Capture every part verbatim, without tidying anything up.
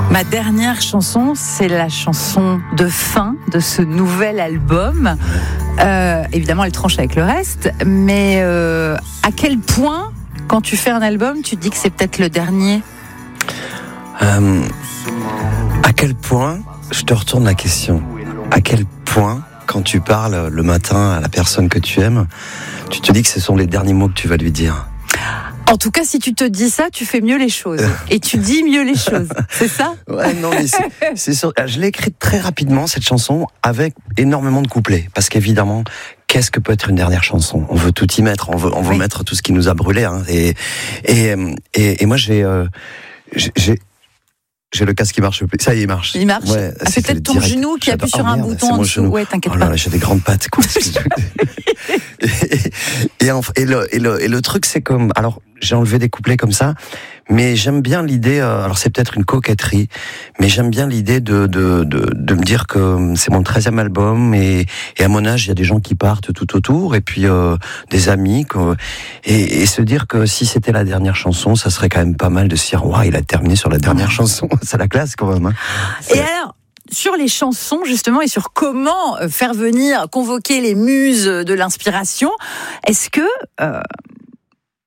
Ma dernière chanson, c'est la chanson de fin de ce nouvel album. Euh, évidemment, elle tranche avec le reste, mais euh, à quel point, quand tu fais un album, tu te dis que c'est peut-être le dernier ? euh, À quel point, je te retourne la question, à quel point, quand tu parles le matin à la personne que tu aimes, tu te dis que ce sont les derniers mots que tu vas lui dire ? En tout cas, si tu te dis ça, tu fais mieux les choses. Et tu dis mieux les choses. C'est ça ? Ouais, non, mais c'est, c'est sûr. Je l'ai écrite très rapidement, cette chanson, avec énormément de couplets. Parce qu'évidemment, qu'est-ce que peut être une dernière chanson ? On veut tout y mettre. On veut, on veut oui. mettre tout ce qui nous a brûlé. Hein. Et, et, et, et moi, j'ai, euh, j'ai, j'ai J'ai le casque qui marche plus. Ça y est, il marche. Il marche. Ouais, ah, c'est peut-être ton direct. Genou qui appuie sur oh, un merde, bouton en dessous. Ouais, t'inquiète oh là, pas. J'ai des grandes pattes, quoi. et, et, et, et, le, et, le, et le truc, c'est comme... Alors, j'ai enlevé des couplets comme ça, mais j'aime bien l'idée... Euh, alors, c'est peut-être une coquetterie, mais j'aime bien l'idée de, de, de, de me dire que c'est mon treizième album, et, et à mon âge, il y a des gens qui partent tout autour, et puis euh, des amis, quoi, et, et se dire que si c'était la dernière chanson, ça serait quand même pas mal de se dire « Waouh, il a terminé sur la dernière chanson ». C'est la classe, quand même. Hein. Et alors, sur les chansons, justement, et sur comment faire venir, convoquer les muses de l'inspiration, est-ce que euh,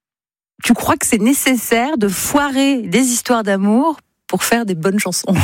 tu crois que c'est nécessaire de foirer des histoires d'amour pour faire des bonnes chansons ?